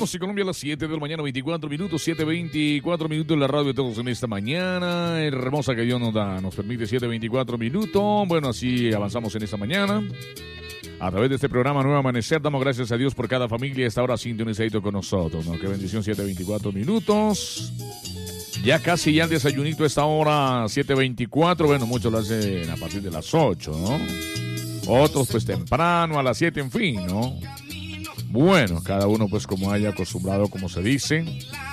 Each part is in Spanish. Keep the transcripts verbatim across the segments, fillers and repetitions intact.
Tenemos en Colombia a las siete de la mañana, veinticuatro minutos, siete veinticuatro minutos en la radio de todos en esta mañana. Hermosa que Dios nos da, nos permite siete veinticuatro minutos. Bueno, así avanzamos en esta mañana. A través de este programa Nuevo Amanecer, damos gracias a Dios por cada familia a esta hora sintonizadito con nosotros, ¿no? Qué bendición, siete veinticuatro minutos. Ya casi ya el desayunito a esta hora, siete veinticuatro. Bueno, muchos lo hacen a partir de las ocho, ¿no? Otros pues temprano, a las siete, en fin, ¿no? Bueno, cada uno pues como haya acostumbrado, como se dice.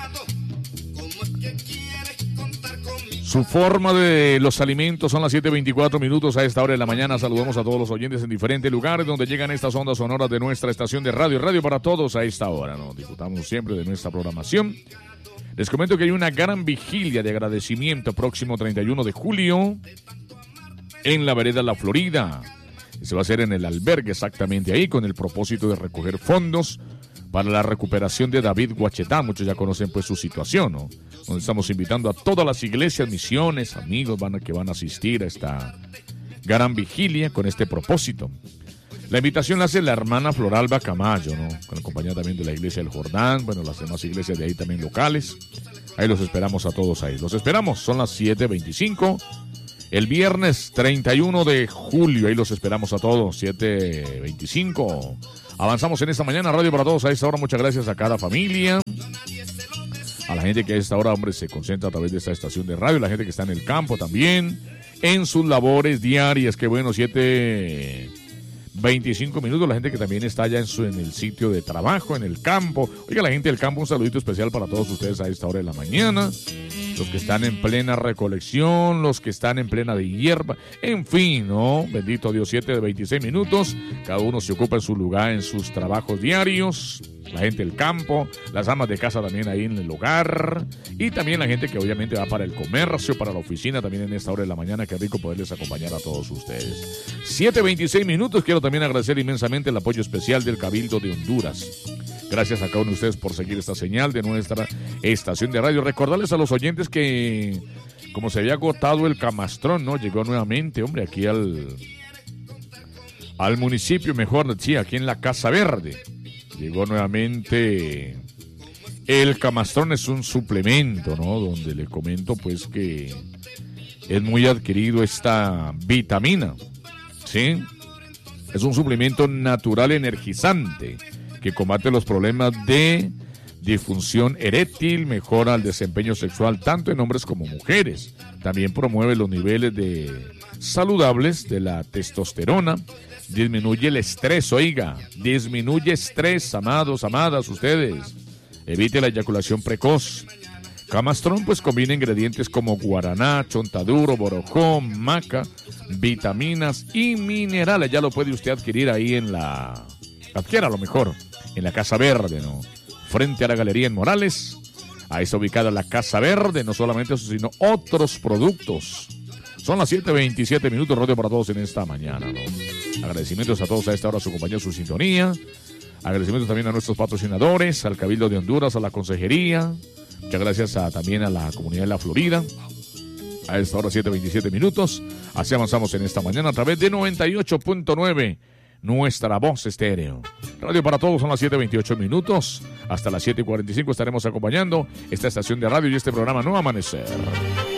Su forma de los alimentos son las siete veinticuatro minutos a esta hora de la mañana. Saludamos a todos los oyentes en diferentes lugares donde llegan estas ondas sonoras de nuestra estación de radio. Radio para todos a esta hora, ¿no? Disfrutamos siempre de nuestra programación. Les comento que hay una gran vigilia de agradecimiento próximo treinta y uno de julio en la vereda La Florida. Se va a hacer en el albergue exactamente ahí con el propósito de recoger fondos para la recuperación de David Guachetá. Muchos ya conocen pues su situación, ¿no? Donde estamos invitando a todas las iglesias, misiones, amigos van a, que van a asistir a esta gran vigilia con este propósito. La invitación la hace la hermana Floralba Camayo, ¿no? Con la compañía también de la iglesia del Jordán, bueno, las demás iglesias de ahí también locales. Ahí los esperamos a todos ahí. Los esperamos, son las siete veinticinco. El viernes treinta y uno de julio, ahí los esperamos a todos, siete veinticinco. Avanzamos en esta mañana, Radio para Todos a esta hora. Muchas gracias a cada familia, a la gente que a esta hora, hombre, se concentra a través de esta estación de radio, la gente que está en el campo también, en sus labores diarias. Qué bueno, siete veinticinco minutos, la gente que también está allá en, su, en el sitio de trabajo, en el campo. Oiga, la gente del campo, un saludito especial para todos ustedes a esta hora de la mañana. Los que están en plena recolección, los que están en plena de hierba, en fin, ¿no? Bendito Dios, siete de veintiséis minutos, cada uno se ocupa en su lugar, en sus trabajos diarios, la gente del campo, las amas de casa también ahí en el hogar, y también la gente que obviamente va para el comercio, para la oficina, también en esta hora de la mañana. Qué rico poderles acompañar a todos ustedes. siete veintiséis minutos, quiero también agradecer inmensamente el apoyo especial del Cabildo de Honduras. Gracias a cada uno de ustedes por seguir esta señal de nuestra estación de radio. Recordarles a los oyentes que, como se había agotado el camastrón, ¿no? Llegó nuevamente, hombre, aquí al, al municipio, mejor, sí, aquí en la Casa Verde. Llegó nuevamente el camastrón, es un suplemento, ¿no? Donde le comento, pues, que es muy adquirido esta vitamina, ¿sí? Es un suplemento natural energizante que combate los problemas de disfunción eréctil, mejora el desempeño sexual tanto en hombres como mujeres. También promueve los niveles de saludables de la testosterona, disminuye el estrés, oiga, disminuye estrés, amados, amadas, ustedes. Evite la eyaculación precoz. Camastrón pues combina ingredientes como guaraná, chontaduro, borojón, maca, vitaminas y minerales. Ya lo puede usted adquirir ahí en la... Adquiera a lo mejor en la Casa Verde, ¿no? Frente a la Galería en Morales. Ahí está ubicada la Casa Verde, no solamente eso, sino otros productos. Son las siete veintisiete minutos, radio para todos en esta mañana, ¿no? Agradecimientos a todos a esta hora, su compañía, su sintonía. Agradecimientos también a nuestros patrocinadores, al Cabildo de Honduras, a la Consejería. Muchas gracias a, también a la comunidad de La Florida. A esta hora, siete veintisiete minutos. Así avanzamos en esta mañana a través de noventa y ocho punto nueve. Nuestra voz estéreo. Radio para todos, son las siete veintiocho minutos. Hasta las siete cuarenta y cinco estaremos acompañando esta estación de radio y este programa Nuevo Amanecer.